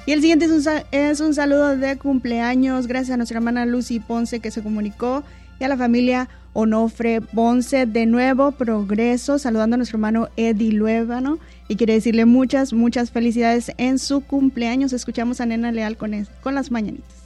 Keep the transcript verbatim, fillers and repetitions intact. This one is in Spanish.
Y el siguiente es un, es un saludo de cumpleaños, gracias a nuestra hermana Lucy Ponce que se comunicó, y a la familia Onofre Ponce. De nuevo, progreso, saludando a nuestro hermano Eddie Luébano, y quiere decirle muchas, muchas felicidades en su cumpleaños. Escuchamos a Nena Leal con, es, con las mañanitas.